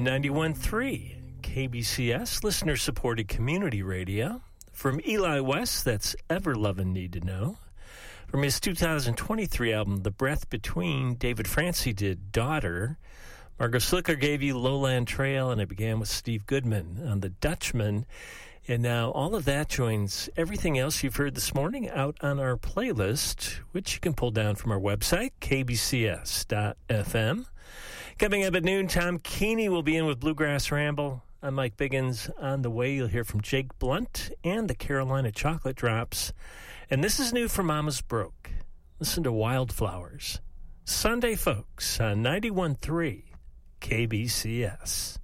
on 91.3 KBCS, listener-supported community radio. From Eli West, that's Ever Lovin' Need to Know. From his 2023 album, The Breath Between, David Francie did Daughter. Margot Slicker gave you Lowland Trail, and it began with Steve Goodman on The Dutchman. And now all of that joins everything else you've heard this morning out on our playlist, which you can pull down from our website, kbcs.fm. Coming up at noon, Tom Keeney will be in with Bluegrass Ramble. I'm Mike Biggins. On the way, you'll hear from Jake Blunt and the Carolina Chocolate Drops. And this is new from Mama's Broke. Listen to Wildflowers. Sunday, folks, on 91.3 KBCS.